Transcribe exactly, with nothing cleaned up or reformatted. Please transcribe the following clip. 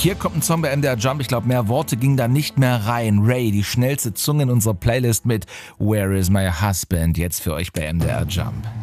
Hier kommt ein Song bei M D R Jump. Ich glaube, mehr Worte gingen da nicht mehr rein. Ray, die schnellste Zunge in unserer Playlist mit Where is my husband? Jetzt für euch bei M D R Jump.